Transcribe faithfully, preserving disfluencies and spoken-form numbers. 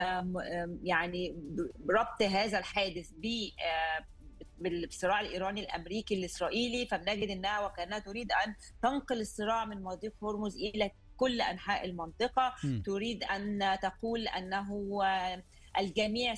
يعني بربط هذا الحادث ب بالصراع الإيراني الأمريكي الإسرائيلي، فبنجد أنها وكأنها تريد أن تنقل الصراع من مضيق هرمز إلى كل أنحاء المنطقة. م. تريد أن تقول أنه الجميع